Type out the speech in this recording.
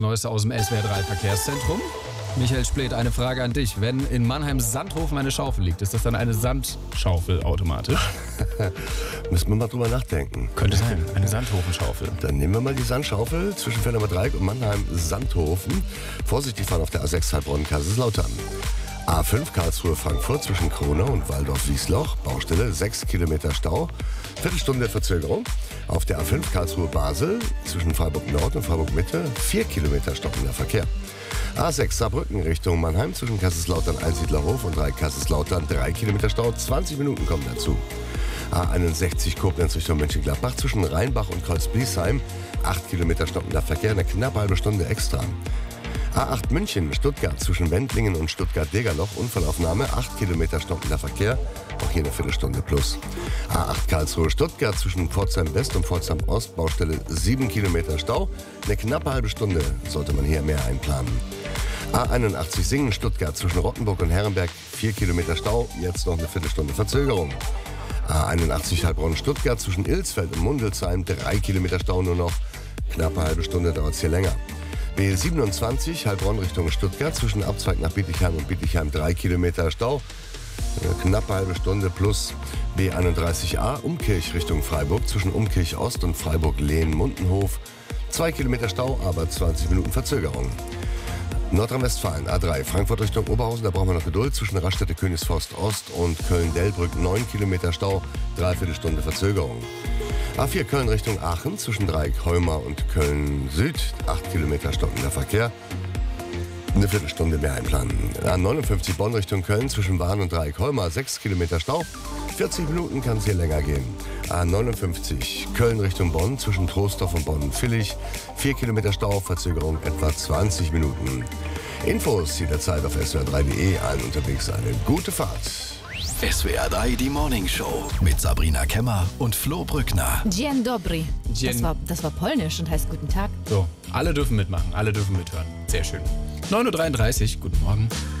Neueste aus dem SWR 3 Verkehrszentrum. Michael Spleth, eine Frage an dich. Wenn in Mannheim Sandhofen eine Schaufel liegt, ist das dann eine Sandschaufel automatisch? Müssen wir mal drüber nachdenken. Könnte sein, eine Sandhofenschaufel. Dann nehmen wir mal die Sandschaufel zwischen Fellner Dreieck und Mannheim-Sandhofen. Vorsichtig fahren auf der A6 Heilbronn-Kaiserslautern. A5 Karlsruhe-Frankfurt zwischen Kronau und Waldorf-Wiesloch. Baustelle, 6 Kilometer Stau. Viertelstunde Verzögerung. Auf der A5 Karlsruhe-Basel zwischen Freiburg-Nord und Freiburg-Mitte 4 Kilometer stockender Verkehr. A6 Saarbrücken Richtung Mannheim zwischen Kaiserslautern-Einsiedlerhof und Kaiserslautern 3 Kilometer Stau. 20 Minuten kommen dazu. A61 Koblenz Richtung Mönchengladbach zwischen Rheinbach und Kreuz-Bliesheim 8 Kilometer stockender Verkehr, eine knappe halbe Stunde extra. A8 München, Stuttgart zwischen Wendlingen und Stuttgart-Degerloch, Unfallaufnahme, 8 Kilometer stockender Verkehr, auch hier eine Viertelstunde plus. A8 Karlsruhe, Stuttgart zwischen Pforzheim West und Pforzheim Ost, Baustelle 7 Kilometer Stau, eine knappe halbe Stunde sollte man hier mehr einplanen. A81 Singen, Stuttgart zwischen Rottenburg und Herrenberg, 4 Kilometer Stau, jetzt noch eine Viertelstunde Verzögerung. A81 Heilbronn, Stuttgart zwischen Ilsfeld und Mundelsheim, 3 Kilometer Stau nur noch, knappe halbe Stunde dauert es hier länger. B27 Heilbronn Richtung Stuttgart zwischen Abzweig nach Bietigheim und Bietigheim 3 Kilometer Stau, knappe halbe Stunde plus. B31A Umkirch Richtung Freiburg zwischen Umkirch Ost und Freiburg-Lehn-Mundenhof 2 Kilometer Stau, aber 20 Minuten Verzögerung. Nordrhein-Westfalen A3 Frankfurt Richtung Oberhausen, da brauchen wir noch Geduld zwischen Raststätte Königsforst Ost und Köln-Delbrück 9 Kilometer Stau, dreiviertel Stunde Verzögerung. A4 Köln Richtung Aachen zwischen Dreieck-Heumar und Köln-Süd, 8 Kilometer stockender Verkehr, eine Viertelstunde mehr einplanen. A59 Bonn Richtung Köln zwischen Wahn und Dreieck-Heumar, 6 Kilometer Stau, 40 Minuten kann es hier länger gehen. A59 Köln Richtung Bonn zwischen Troisdorf und Bonn-Villig, 4 Kilometer Stau, Verzögerung etwa 20 Minuten. Infos jederzeit auf swr3.de, allen unterwegs eine gute Fahrt. SWR 3, die Morning Show mit Sabrina Kemmer und Flo Brückner. Dzień dobry. Das war polnisch und heißt guten Tag. So, alle dürfen mitmachen, alle dürfen mithören. Sehr schön. 9.33 Uhr, guten Morgen.